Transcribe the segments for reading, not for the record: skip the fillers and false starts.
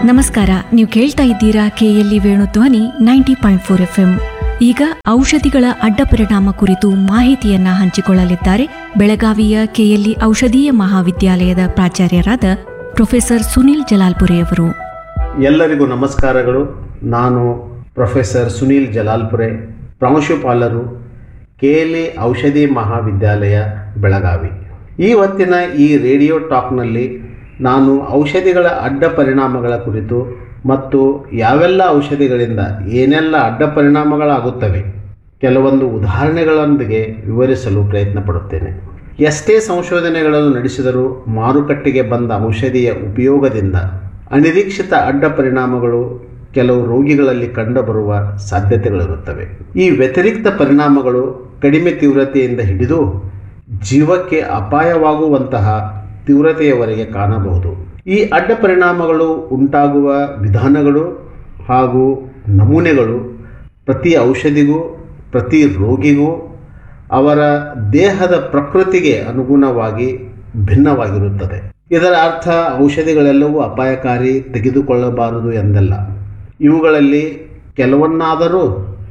ನಮಸ್ಕಾರ. ನೀವು ಕೇಳ್ತಾ ಇದ್ದೀರಾ KLE ವೇಣುಧ್ವನಿ 90.4 FM. ಈಗ ಔಷಧಿಗಳ ಅಡ್ಡ ಪರಿಣಾಮ ಕುರಿತು ಮಾಹಿತಿಯನ್ನ ಹಂಚಿಕೊಳ್ಳಲಿದ್ದಾರೆ ಬೆಳಗಾವಿಯ KLE ಔಷಧೀಯ ಮಹಾವಿದ್ಯಾಲಯದ ಪ್ರಾಚಾರ್ಯರಾದ ಪ್ರೊಫೆಸರ್ ಸುನಿಲ್ ಜಲಾಲ್ಪುರೆ ಅವರು. ಎಲ್ಲರಿಗೂ ನಮಸ್ಕಾರಗಳು. ನಾನು ಪ್ರೊಫೆಸರ್ ಸುನಿಲ್ ಜಲಾಲ್ಪುರೆ, ಪ್ರಾಂಶುಪಾಲರು, KLE ಔಷಧಿ ಮಹಾವಿದ್ಯಾಲಯ ಬೆಳಗಾವಿ. ಇವತ್ತಿನ ಈ ರೇಡಿಯೋ ಟಾಕ್ನಲ್ಲಿ ನಾನು ಔಷಧಿಗಳ ಅಡ್ಡ ಪರಿಣಾಮಗಳ ಕುರಿತು ಮತ್ತು ಯಾವೆಲ್ಲ ಔಷಧಿಗಳಿಂದ ಏನೆಲ್ಲ ಅಡ್ಡ ಪರಿಣಾಮಗಳಾಗುತ್ತವೆ ಕೆಲವೊಂದು ಉದಾಹರಣೆಗಳೊಂದಿಗೆ ವಿವರಿಸಲು ಪ್ರಯತ್ನ ಪಡುತ್ತೇನೆ. ಎಷ್ಟೇ ಸಂಶೋಧನೆಗಳನ್ನು ನಡೆಸಿದರೂ ಮಾರುಕಟ್ಟೆಗೆ ಬಂದ ಔಷಧಿಯ ಉಪಯೋಗದಿಂದ ಅನಿರೀಕ್ಷಿತ ಅಡ್ಡ ಪರಿಣಾಮಗಳು ಕೆಲವು ರೋಗಿಗಳಲ್ಲಿ ಕಂಡುಬರುವ ಸಾಧ್ಯತೆಗಳಿರುತ್ತವೆ. ಈ ವ್ಯತಿರಿಕ್ತ ಪರಿಣಾಮಗಳು ಕಡಿಮೆ ತೀವ್ರತೆಯಿಂದ ಹಿಡಿದು ಜೀವಕ್ಕೆ ಅಪಾಯವಾಗುವಂತಹ ತೀವ್ರತೆಯವರೆಗೆ ಕಾಣಬಹುದು. ಈ ಅಡ್ಡ ಪರಿಣಾಮಗಳು ಉಂಟಾಗುವ ವಿಧಾನಗಳು ಹಾಗೂ ನಮೂನೆಗಳು ಪ್ರತಿ ಔಷಧಿಗೂ ಪ್ರತಿ ರೋಗಿಗೂ ಅವರ ದೇಹದ ಪ್ರಕೃತಿಗೆ ಅನುಗುಣವಾಗಿ ಭಿನ್ನವಾಗಿರುತ್ತದೆ. ಇದರ ಅರ್ಥ ಔಷಧಿಗಳೆಲ್ಲವೂ ಅಪಾಯಕಾರಿ, ತೆಗೆದುಕೊಳ್ಳಬಾರದು ಎಂದಲ್ಲ. ಇವುಗಳಲ್ಲಿ ಕೆಲವನ್ನಾದರೂ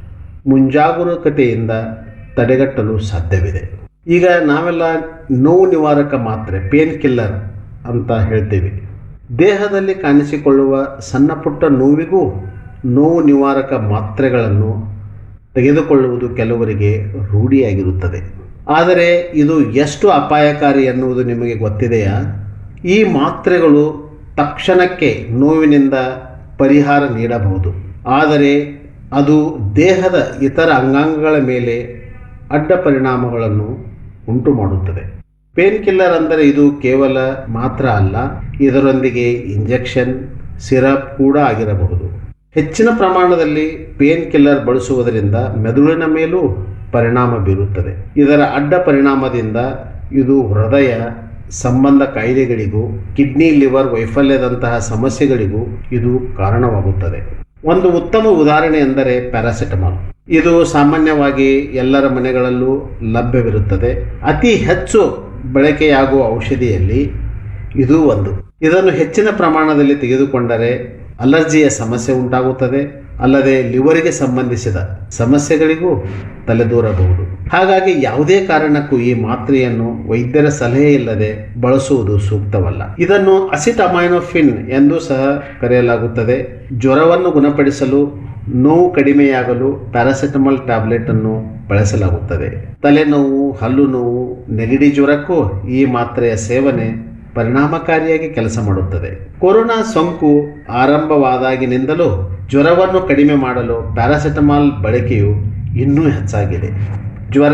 ಮುಂಜಾಗರೂಕತೆಯಿಂದ ತಡೆಗಟ್ಟಲು ಸಾಧ್ಯವಿದೆ. ಈಗ ನಾವೆಲ್ಲ ನೋವು ನಿವಾರಕ ಮಾತ್ರೆ, ಪೇನ್ ಕಿಲ್ಲರ್ ಅಂತ ಹೇಳ್ತೀವಿ. ದೇಹದಲ್ಲಿ ಕಾಣಿಸಿಕೊಳ್ಳುವ ಸಣ್ಣ ಪುಟ್ಟ ನೋವಿಗೂ ನೋವು ನಿವಾರಕ ಮಾತ್ರೆಗಳನ್ನು ತೆಗೆದುಕೊಳ್ಳುವುದು ಕೆಲವರಿಗೆ ರೂಢಿಯಾಗಿರುತ್ತದೆ. ಆದರೆ ಇದು ಎಷ್ಟು ಅಪಾಯಕಾರಿ ಎನ್ನುವುದು ನಿಮಗೆ ಗೊತ್ತಿದೆಯಾ? ಈ ಮಾತ್ರೆಗಳು ತಕ್ಷಣಕ್ಕೆ ನೋವಿನಿಂದ ಪರಿಹಾರ ನೀಡಬಹುದು, ಆದರೆ ಅದು ದೇಹದ ಇತರ ಅಂಗಾಂಗಗಳ ಮೇಲೆ ಅಡ್ಡ ಪರಿಣಾಮಗಳನ್ನು ಉಂಟು ಮಾಡುತ್ತದೆ. ಪೇನ್ ಕಿಲ್ಲರ್ ಅಂದರೆ ಇದು ಕೇವಲ ಮಾತ್ರ ಅಲ್ಲ, ಇದರೊಂದಿಗೆ ಇಂಜೆಕ್ಷನ್, ಸಿರಪ್ ಕೂಡ ಆಗಿರಬಹುದು. ಹೆಚ್ಚಿನ ಪ್ರಮಾಣದಲ್ಲಿ ಪೇನ್ ಕಿಲ್ಲರ್ ಬಳಸುವುದರಿಂದ ಮೆದುಳಿನ ಮೇಲೂ ಪರಿಣಾಮ ಬೀರುತ್ತದೆ. ಇದರ ಅಡ್ಡ ಪರಿಣಾಮದಿಂದ ಇದು ಹೃದಯ ಸಂಬಂಧ ಕಾಯಿಲೆಗಳಿಗೂ ಕಿಡ್ನಿ ಲಿವರ್ ವೈಫಲ್ಯದಂತಹ ಸಮಸ್ಯೆಗಳಿಗೂ ಇದು ಕಾರಣವಾಗುತ್ತದೆ. ಒಂದು ಉತ್ತಮ ಉದಾಹರಣೆ ಎಂದರೆ ಪ್ಯಾರಾಸಿಟಮಾಲ್. ಇದು ಸಾಮಾನ್ಯವಾಗಿ ಎಲ್ಲರ ಮನೆಗಳಲ್ಲೂ ಲಭ್ಯವಿರುತ್ತದೆ. ಅತಿ ಹೆಚ್ಚು ಬಳಕೆಯಾಗುವ ಔಷಧಿಯಲ್ಲಿ ಇದು ಒಂದು. ಇದನ್ನು ಹೆಚ್ಚಿನ ಪ್ರಮಾಣದಲ್ಲಿ ತೆಗೆದುಕೊಂಡರೆ ಅಲರ್ಜಿಯ ಸಮಸ್ಯೆ ಉಂಟಾಗುತ್ತದೆ, ಅಲ್ಲದೆ ಲಿವರಿಗೆ ಸಂಬಂಧಿಸಿದ ಸಮಸ್ಯೆಗಳಿಗೂ ತಲೆದೂರಬಹುದು. ಹಾಗಾಗಿ ಯಾವುದೇ ಕಾರಣಕ್ಕೂ ಈ ಮಾತ್ರೆಯನ್ನು ವೈದ್ಯರ ಸಲಹೆ ಇಲ್ಲದೆ ಬಳಸುವುದು ಸೂಕ್ತವಲ್ಲ. ಇದನ್ನು ಅಸಿಟಮೈನೋಫಿನ್ ಎಂದು ಸಹ ಕರೆಯಲಾಗುತ್ತದೆ. ಜ್ವರವನ್ನು ಗುಣಪಡಿಸಲು, ನೋವು ಕಡಿಮೆಯಾಗಲು ಪ್ಯಾರಾಸಿಟಮಾಲ್ ಟ್ಯಾಬ್ಲೆಟ್ ಅನ್ನು ಬಳಸಲಾಗುತ್ತದೆ. ತಲೆನೋವು, ಹಲ್ಲು ನೋವು, ನೆಗಡಿ ಜ್ವರಕ್ಕೂ ಈ ಮಾತ್ರೆಯ ಸೇವನೆ ಪರಿಣಾಮಕಾರಿಯಾಗಿ ಕೆಲಸ ಮಾಡುತ್ತದೆ. ಕೊರೋನಾ ಸೋಂಕು ಆರಂಭವಾದಾಗಿನಿಂದಲೂ ಜ್ವರವನ್ನು ಕಡಿಮೆ ಮಾಡಲು ಪ್ಯಾರಾಸಿಟಮಾಲ್ ಬಳಕೆಯು ಇನ್ನೂ ಹೆಚ್ಚಾಗಿದೆ. ಜ್ವರ,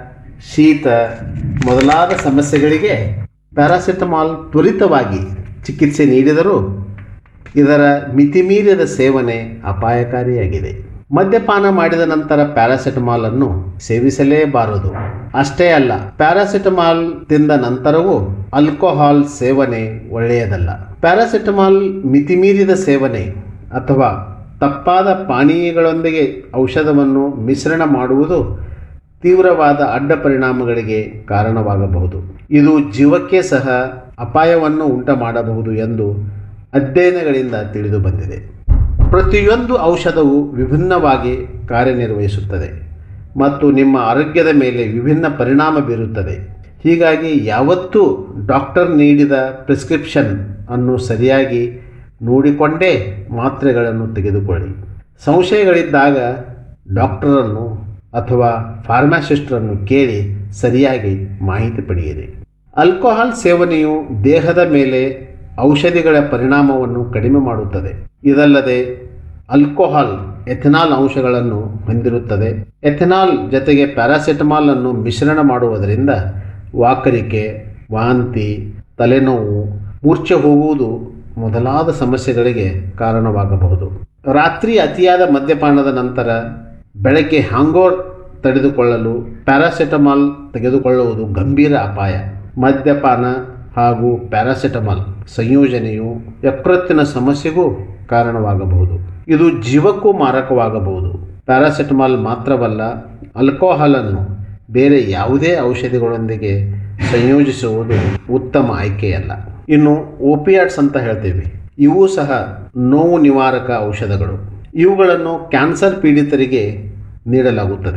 ಶೀತ ಮೊದಲಾದ ಸಮಸ್ಯೆಗಳಿಗೆ ಪ್ಯಾರಾಸಿಟಮಾಲ್ ತ್ವರಿತವಾಗಿ ಚಿಕಿತ್ಸೆ ನೀಡಿದರೂ ಇದರ ಮಿತಿಮೀರಿದ ಸೇವನೆ ಅಪಾಯಕಾರಿಯಾಗಿದೆ. ಮದ್ಯಪಾನ ಮಾಡಿದ ನಂತರ ಪ್ಯಾರಾಸಿಟಮಾಲ್ ಅನ್ನು ಸೇವಿಸಲೇಬಾರದು. ಅಷ್ಟೇ ಅಲ್ಲ, ಪ್ಯಾರಾಸಿಟಮಾಲ್ ತಿಂದ ನಂತರವೂ ಆಲ್ಕೋಹಾಲ್ ಸೇವನೆ ಒಳ್ಳೆಯದಲ್ಲ. ಪ್ಯಾರಾಸಿಟಮಾಲ್ ಮಿತಿಮೀರಿದ ಸೇವನೆ ಅಥವಾ ತಪ್ಪಾದ ಪಾನೀಯಗಳೊಂದಿಗೆ ಔಷಧವನ್ನು ಮಿಶ್ರಣ ಮಾಡುವುದು ತೀವ್ರವಾದ ಅಡ್ಡ ಪರಿಣಾಮಗಳಿಗೆ ಕಾರಣವಾಗಬಹುದು. ಇದು ಜೀವಕ್ಕೆ ಸಹ ಅಪಾಯವನ್ನು ಉಂಟು ಮಾಡಬಹುದು ಎಂದು ಅಧ್ಯಯನಗಳಿಂದ ತಿಳಿದು ಬಂದಿದೆ. ಪ್ರತಿಯೊಂದು ಔಷಧವು ವಿಭಿನ್ನವಾಗಿ ಕಾರ್ಯನಿರ್ವಹಿಸುತ್ತದೆ ಮತ್ತು ನಿಮ್ಮ ಆರೋಗ್ಯದ ಮೇಲೆ ವಿಭಿನ್ನ ಪರಿಣಾಮ ಬೀರುತ್ತದೆ. ಹೀಗಾಗಿ ಯಾವತ್ತೂ ಡಾಕ್ಟರ್ ನೀಡಿದ ಪ್ರಿಸ್ಕ್ರಿಪ್ಷನ್ ಅನ್ನು ಸರಿಯಾಗಿ ನೋಡಿಕೊಂಡೇ ಮಾತ್ರೆಗಳನ್ನು ತೆಗೆದುಕೊಳ್ಳಿ. ಸಂಶಯಗಳಿದ್ದಾಗ ಡಾಕ್ಟರನ್ನು ಅಥವಾ ಫಾರ್ಮಾಸಿಸ್ಟರನ್ನು ಕೇಳಿ ಸರಿಯಾಗಿ ಮಾಹಿತಿ ಪಡೆಯಿರಿ. ಆಲ್ಕೋಹಾಲ್ ಸೇವನೆಯು ದೇಹದ ಮೇಲೆ ಔಷಧಿಗಳ ಪರಿಣಾಮವನ್ನು ಕಡಿಮೆ ಮಾಡುತ್ತದೆ. ಇದಲ್ಲದೆ ಆಲ್ಕೋಹಾಲ್ ಎಥೆನಾಲ್ ಅಂಶಗಳನ್ನು ಹೊಂದಿರುತ್ತದೆ. ಎಥೆನಾಲ್ ಜೊತೆಗೆ ಪ್ಯಾರಾಸಿಟಮಾಲ್ ಅನ್ನು ಮಿಶ್ರಣ ಮಾಡುವುದರಿಂದ ವಾಕರಿಕೆ, ವಾಂತಿ, ತಲೆನೋವು, ಮೂರ್ಛೆ ಹೋಗುವುದು ಮೊದಲಾದ ಸಮಸ್ಯೆಗಳಿಗೆ ಕಾರಣವಾಗಬಹುದು. ರಾತ್ರಿ ಅತಿಯಾದ ಮದ್ಯಪಾನದ ನಂತರ ಬೆಳಗ್ಗೆ ಹ್ಯಾಂಗೋವರ್ ತಡೆದುಕೊಳ್ಳಲು ಪ್ಯಾರಾಸಿಟಮಾಲ್ ತೆಗೆದುಕೊಳ್ಳುವುದು ಗಂಭೀರ ಅಪಾಯ. ಮದ್ಯಪಾನ ಹಾಗೂ ಪ್ಯಾರಾಸಿಟಮಾಲ್ ಸಂಯೋಜನೆಯು ಯಕೃತ್ತಿನ ಸಮಸ್ಯೆಗೂ ಕಾರಣವಾಗಬಹುದು. ಇದು ಜೀವಕ್ಕೂ ಮಾರಕವಾಗಬಹುದು. ಪ್ಯಾರಾಸಿಟಮಾಲ್ ಮಾತ್ರವಲ್ಲ, ಆಲ್ಕೋಹಾಲನ್ನು ಬೇರೆ ಯಾವುದೇ ಔಷಧಿಗಳೊಂದಿಗೆ ಸಂಯೋಜಿಸುವುದು ಉತ್ತಮ ಆಯ್ಕೆಯಲ್ಲ. ಇನ್ನು ಓಪಿಯಾಟ್ಸ್ ಅಂತ ಹೇಳ್ತೀವಿ, ಇವೂ ಸಹ ನೋವು ನಿವಾರಕ ಔಷಧಗಳು. ಇವುಗಳನ್ನು ಕ್ಯಾನ್ಸರ್ ಪೀಡಿತರಿಗೆ ನೀಡಲಾಗುತ್ತದೆ.